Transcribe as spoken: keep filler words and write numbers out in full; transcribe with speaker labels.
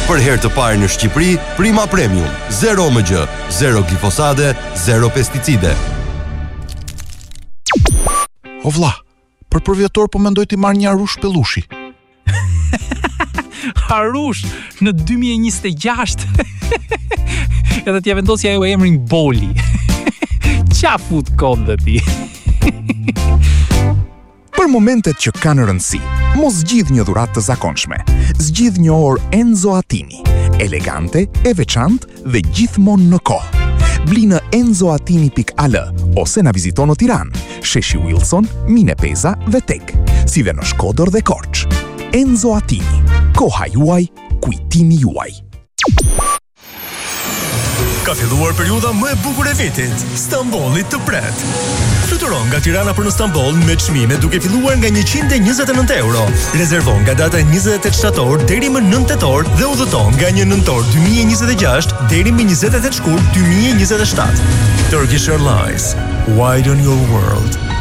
Speaker 1: Për herë të parë në Shqipëri, Prima Premium, zero M G, zero glifosate, zero pesticide.
Speaker 2: O vlla, për përvjetor po mendoj t'i marr një arush pellushi.
Speaker 3: Harush në dy mijë e njëzet e gjashtë. Edhe t'ja vendosja ajo emrin Boli. Qa fut kod dhe ti?
Speaker 4: Për momentet që kanë rëndësi, mos zgjidh një dhuratë të zakonshme. Zgjidh një orë Enzo Attini, elegante, e veçantë dhe gjithmonë në kohë. Bli në enzoatini pikë a l ose na vizito në Tiranë, Sheshi Wilson, Mine Peza dhe Tek, si dhe në Shkodër dhe Korç. Enzo Attini, koha juaj, kujtimi juaj.
Speaker 5: Ka filluar periudha më e bukur e vitit, Stambolli të pret. Fluturon nga Tirana për në Stamboll me çmime duke filluar nga njëqind e njëzet e nëntë euro. Rezervon nga data njëzet e tetë shtator deri më nëntë tetor dhe udhëton nga një nëntor dy mijë e njëzet e gjashtë deri më njëzet e tetë shkurt dy mijë e njëzet e shtatë. Turkish Airlines, widen your world.